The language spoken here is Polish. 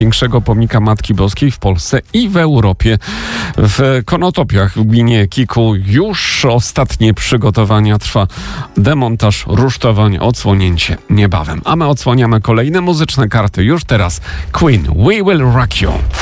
Większego pomnika Matki Boskiej w Polsce i w Europie. W Konotopiach w gminie Kiku już ostatnie przygotowania, trwa demontaż, rusztowanie, odsłonięcie niebawem. A my odsłaniamy kolejne muzyczne karty już teraz. Queen, We Will Rock You.